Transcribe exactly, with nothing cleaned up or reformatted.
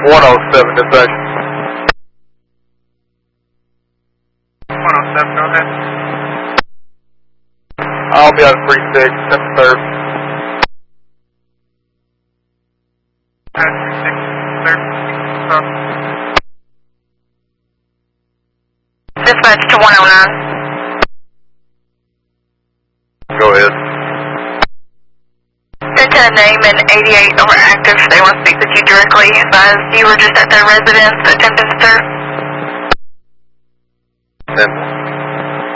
one oh seven, dispatch. one oh seven, go ahead. I'll be out of three six, ten third. At three six, third. Stop. Dispatch to one oh nine. Go ahead. Lieutenant name and eighty-eight over active. They want to speak with you directly. Advise you were just at their residence attempting to serve. ten